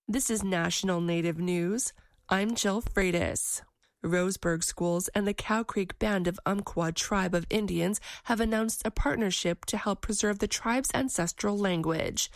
This is National Native News. I'm Jill Freitas. Roseburg Schools and the Cow Creek Band of Umpqua Tribe of Indians have announced a partnership to help preserve the tribe's ancestral language.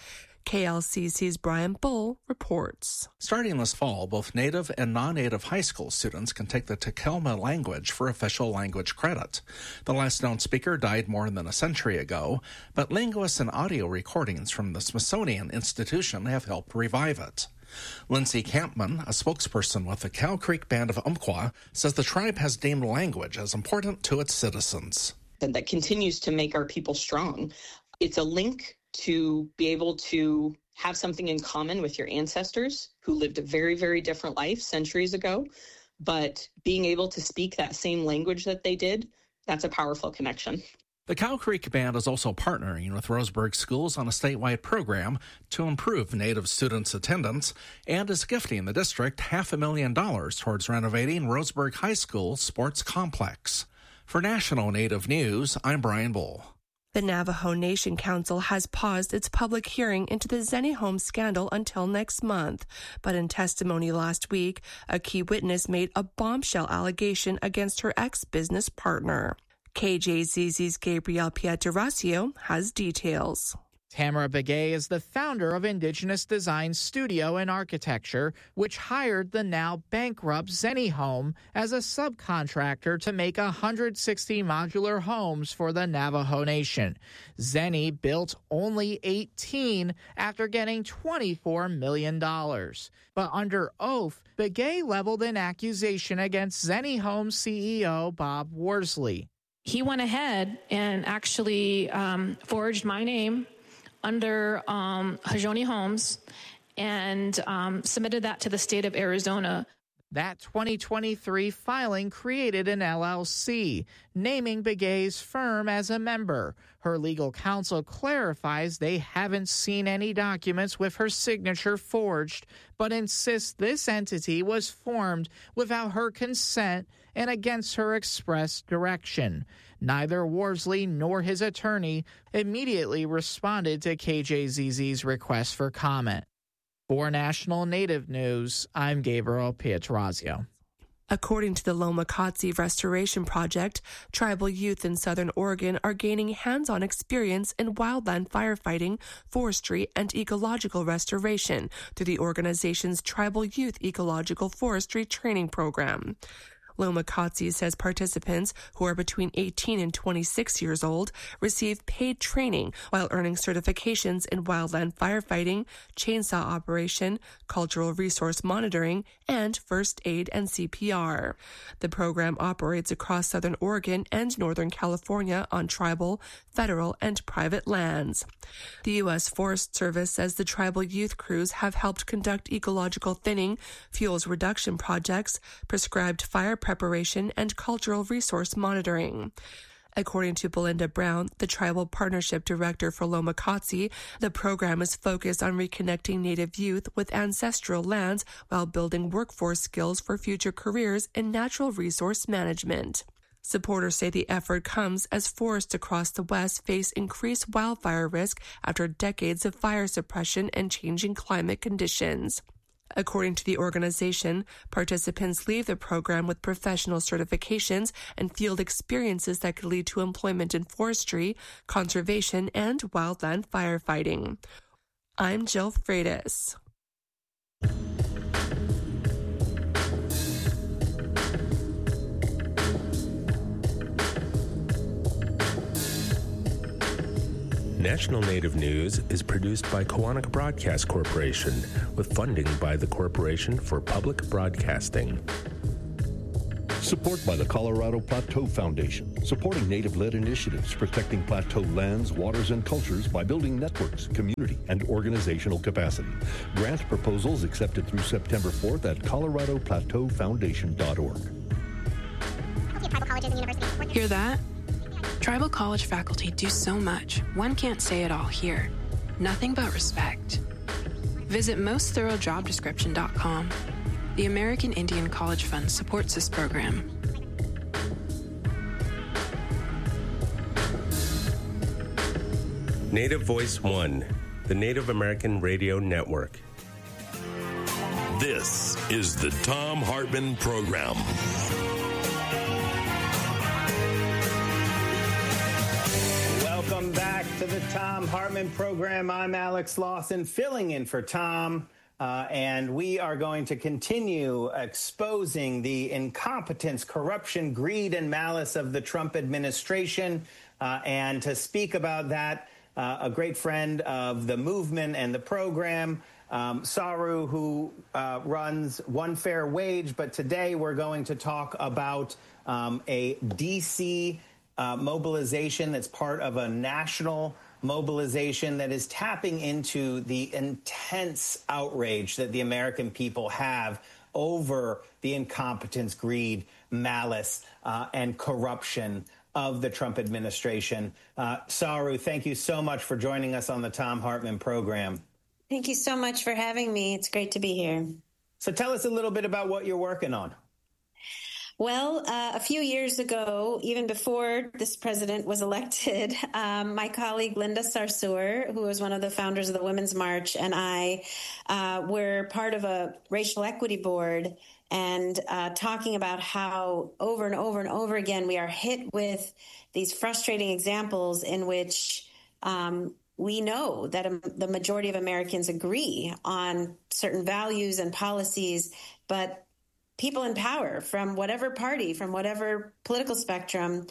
KLCC's Brian Bull reports. Starting this fall, both Native and non-Native high school students can take the Takelma language for official language credit. The last known speaker died more than a century ago, but linguists and audio recordings from the Smithsonian Institution have helped revive it. Lindsay Campman, a spokesperson with the Cow Creek Band of Umpqua, says the tribe has deemed language as important to its citizens. And that continues to make our people strong. It's a link to be able to have something in common with your ancestors who lived a very, very different life centuries ago. But being able to speak that same language that they did, that's a powerful connection. The Cow Creek Band is also partnering with Roseburg Schools on a statewide program to improve Native students' attendance and is gifting the district $500,000 towards renovating Roseburg High School's sports complex. For National Native News, I'm Brian Bull. The Navajo Nation Council has paused its public hearing into the Zenny Homes scandal until next month. But in testimony last week, a key witness made a bombshell allegation against her ex-business partner. KJZZ's Gabrielle Pietrasio has details. Tamara Begay is the founder of Indigenous Design Studio and Architecture, which hired the now bankrupt Zenny Home as a subcontractor to make 160 modular homes for the Navajo Nation. Zenny built only 18 after getting $24 million. But under oath, Begay leveled an accusation against Zenny Home CEO Bob Worsley. He went ahead and actually forged my name under Hajoni Homes and submitted that to the state of Arizona. That 2023 filing created an LLC, naming Begay's firm as a member. Her legal counsel clarifies they haven't seen any documents with her signature forged, but insists this entity was formed without her consent and against her express direction. Neither Worsley nor his attorney immediately responded to KJZZ's request for comment. For National Native News, I'm Gabriel Pietrasio. According to the Lomacotsi Restoration Project, tribal youth in Southern Oregon are gaining hands-on experience in wildland firefighting, forestry, and ecological restoration through the organization's Tribal Youth Ecological Forestry Training Program. Lomacotsi says participants, who are between 18 and 26 years old, receive paid training while earning certifications in wildland firefighting, chainsaw operation, cultural resource monitoring, and first aid and CPR. The program operates across Southern Oregon and Northern California on tribal, federal, and private lands. The U.S. Forest Service says the tribal youth crews have helped conduct ecological thinning, fuels reduction projects, prescribed fire preparation, and cultural resource monitoring. According to Belinda Brown, the Tribal Partnership Director for Lomacotsi, the program is focused on reconnecting Native youth with ancestral lands while building workforce skills for future careers in natural resource management. Supporters say the effort comes as forests across the West face increased wildfire risk after decades of fire suppression and changing climate conditions. According to the organization, participants leave the program with professional certifications and field experiences that could lead to employment in forestry, conservation, and wildland firefighting. I'm Jill Freitas. National Native News is produced by Kawanak Broadcast Corporation with funding by the Corporation for Public Broadcasting. Support by the Colorado Plateau Foundation, supporting Native-led initiatives, protecting plateau lands, waters, and cultures by building networks, community, and organizational capacity. Grant proposals accepted through September 4th at coloradoplateaufoundation.org. Hear that? Tribal college faculty do so much, one can't say it all here. Nothing but respect. Visit mostthoroughdjobdescription.com. The American Indian College Fund supports this program. Native Voice One, the Native American Radio Network. This is the Thom Hartmann Program. Welcome back to the Thom Hartmann Program. I'm Alex Lawson, filling in for Tom. And we are going to continue exposing the incompetence, corruption, greed, and malice of the Trump administration. And to speak about that, a great friend of the movement and the program, Saru, who runs One Fair Wage. But today we're going to talk about a D.C. mobilization that's part of a national mobilization that is tapping into the intense outrage that the American people have over the incompetence, greed, malice, and corruption of the Trump administration. Saru, thank you so much for joining us on the Thom Hartmann Program. Thank you so much for having me. It's great to be here. So tell us a little bit about what you're working on. Well, a few years ago, even before this president was elected, my colleague Linda Sarsour, who was one of the founders of the Women's March, and I were part of a racial equity board and talking about how over and over and over again we are hit with these frustrating examples in which we know that the majority of Americans agree on certain values and policies, but people in power from whatever party, from whatever political spectrum,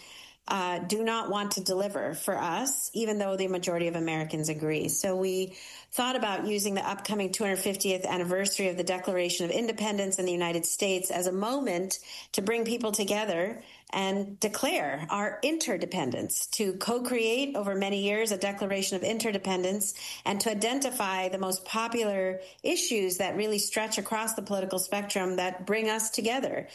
do not want to deliver for us, even though the majority of Americans agree. So we thought about using the upcoming 250th anniversary of the Declaration of Independence in the United States as a moment to bring people together and declare our interdependence, to co-create over many years a Declaration of Interdependence, and to identify the most popular issues that really stretch across the political spectrum that bring us together.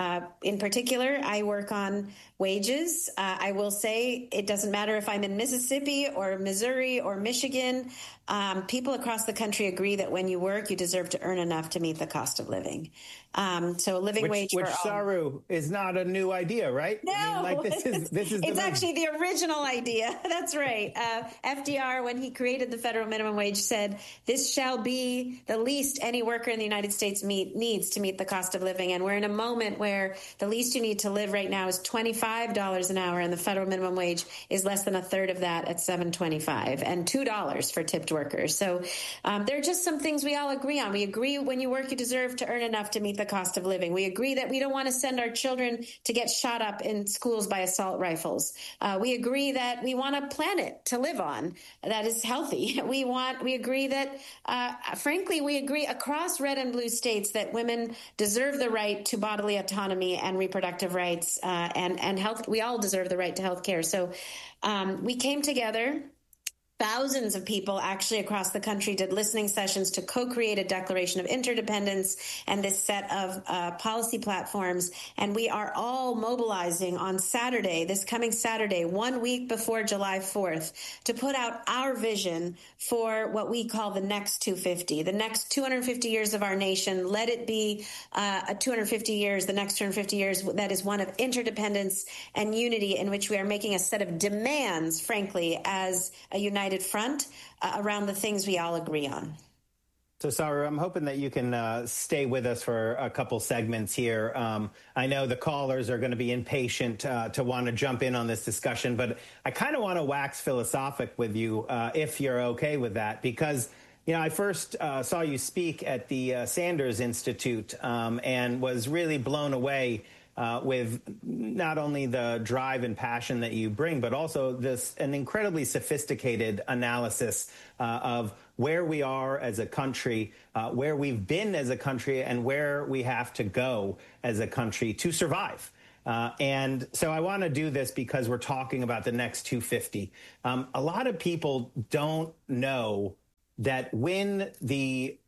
In particular, I work on wages. I will say it doesn't matter if I'm in Mississippi or Missouri or Michigan. People across the country agree that when you work, you deserve to earn enough to meet the cost of living. So a living wage for all. Which, Saru, is not a new idea, right? No, I mean, this is it's actually the original idea. That's right. FDR, when he created the federal minimum wage, said this shall be the least any worker in the United States needs to meet the cost of living. And we're in a moment where the least you need to live right now is $25 an hour, and the federal minimum wage is less than a third of that at $7.25, and $2 for tipped workers. So there are just some things we all agree on. We agree when you work, you deserve to earn enough to meet the cost of living. We agree that we don't want to send our children to get shot up in schools by assault rifles. We agree that we want a planet to live on that is healthy. We agree that, frankly, we agree across red and blue states that women deserve the right to bodily autonomy and reproductive rights, and health. We all deserve the right to health care. So we came together. Thousands of people actually across the country did listening sessions to co-create a Declaration of Interdependence and this set of policy platforms. And we are all mobilizing on Saturday, this coming Saturday, 1 week before July 4th, to put out our vision for what we call the next 250, the next 250 years of our nation. Let it be the next 250 years, that is one of interdependence and unity, in which we are making a set of demands, frankly, as a united front around the things we all agree on. So, Saru, I'm hoping that you can stay with us for a couple segments here. I know the callers are going to be impatient to want to jump in on this discussion, but I kind of want to wax philosophic with you, if you're okay with that, because I first saw you speak at the Sanders Institute and was really blown away with not only the drive and passion that you bring, but also an incredibly sophisticated analysis of where we are as a country, where we've been as a country, and where we have to go as a country to survive. And so I want to do this because we're talking about the next 250. A lot of people don't know that when the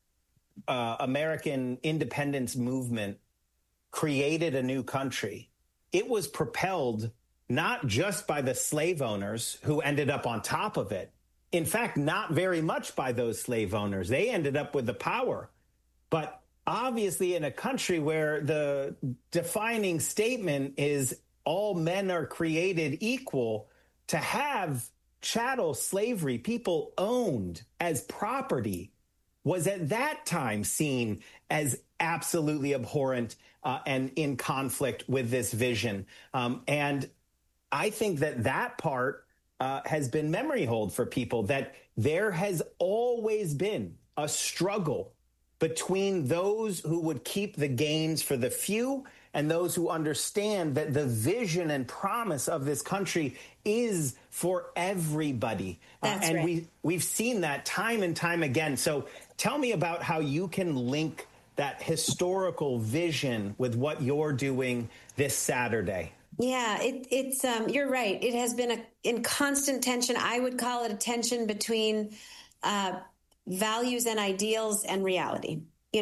American independence movement created a new country, it was propelled not just by the slave owners who ended up on top of it. In fact, not very much by those slave owners. They ended up with the power. But obviously in a country where the defining statement is all men are created equal, to have chattel slavery, people owned as property, was at that time seen as absolutely abhorrent and in conflict with this vision. And I think that part has been memory hold for people, that there has always been a struggle between those who would keep the gains for the few and those who understand that the vision and promise of this country is for everybody. That's and right. we've seen that time and time again. So tell me about how you can link that historical vision with what you're doing this Saturday. Yeah, it's you're right. It has been in constant tension. I would call it a tension between values and ideals and reality,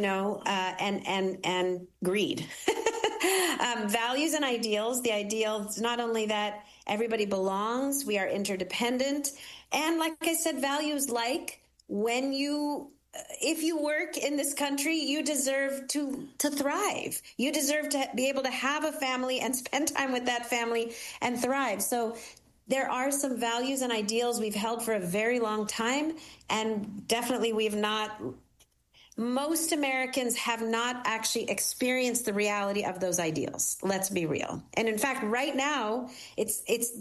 and greed. Values and ideals. The ideals, not only that everybody belongs, we are interdependent. And like I said, values like if you work in this country, you deserve to thrive. You deserve to be able to have a family and spend time with that family and thrive. So there are some values and ideals we've held for a very long time, and definitely most Americans have not actually experienced the reality of those ideals. Let's be real. And in fact, right now, it's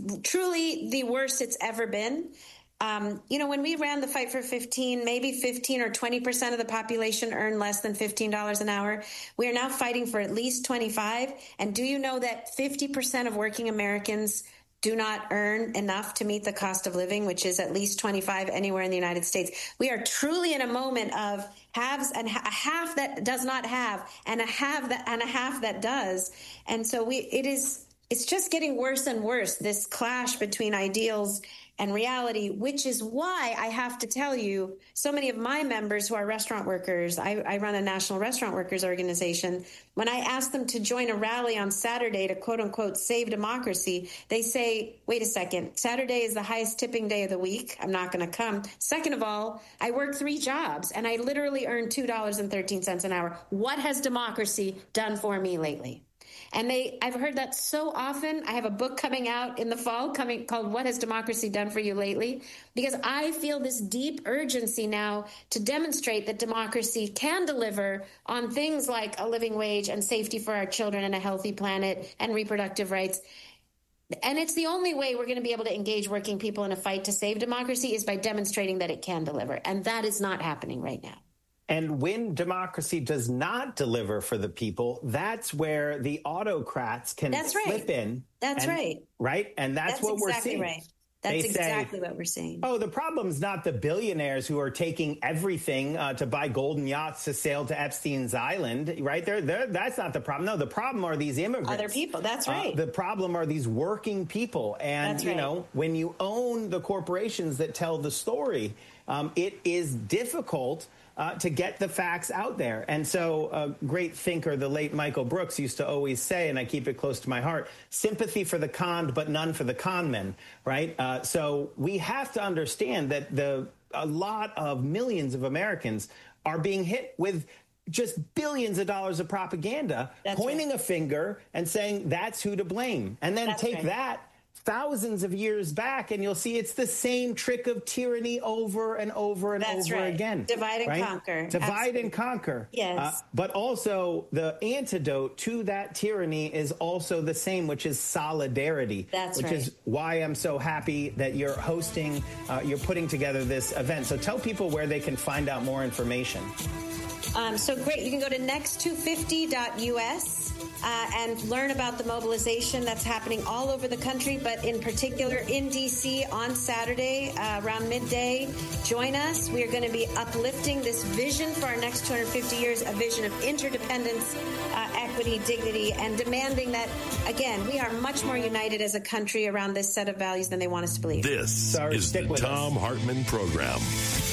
truly the worst it's ever been. When we ran the Fight for 15, maybe 15 or 20% of the population earned less than $15 an hour. We are now fighting for at least 25. And do you know that 50% of working Americans do not earn enough to meet the cost of living, which is at least 25 anywhere in the United States? We are truly in a moment of haves and a half that does not have, and a half that does. And so it's just getting worse and worse, this clash between ideals and reality, which is why I have to tell you, so many of my members who are restaurant workers, I run a national restaurant workers organization, when I ask them to join a rally on Saturday to quote unquote save democracy, they say, wait a second, Saturday is the highest tipping day of the week. I'm not going to come. Second of all, I work 3 jobs and I literally earn $2.13 an hour. What has democracy done for me lately? And I've heard that so often. I have a book coming out in the fall called What Has Democracy Done for You Lately? Because I feel this deep urgency now to demonstrate that democracy can deliver on things like a living wage and safety for our children and a healthy planet and reproductive rights. And it's the only way we're going to be able to engage working people in a fight to save democracy is by demonstrating that it can deliver. And that is not happening right now. And when democracy does not deliver for the people, that's where the autocrats can slip in. That's right. Right? And that's what we're seeing. Right. That's exactly what we're seeing. Oh, the problem's not the billionaires who are taking everything to buy golden yachts to sail to Epstein's Island, right? That's not the problem. No, the problem are these immigrants. Other people. That's right. The problem are these working people. And, when you own the corporations that tell the story, it is difficult to get the facts out there. And so a great thinker, the late Michael Brooks, used to always say, and I keep it close to my heart, sympathy for the conned, but none for the con men, right? So we have to understand that a lot of millions of Americans are being hit with just billions of dollars of propaganda, pointing a finger and saying that's who to blame. And then take that thousands of years back, and you'll see it's the same trick of tyranny over and over and over again. Divide and conquer. Divide and conquer. Yes. But also the antidote to that tyranny is also the same, which is solidarity. Which is why I'm so happy that you're hosting, you're putting together this event. So tell people where they can find out more information. So great. You can go to next250.us and learn about the mobilization that's happening all over the country, but in particular in D.C. on Saturday around midday. Join us. We are going to be uplifting this vision for our next 250 years, a vision of interdependence, equity, dignity, and demanding that, again, we are much more united as a country around this set of values than they want us to believe. This is the Thom Hartmann Program.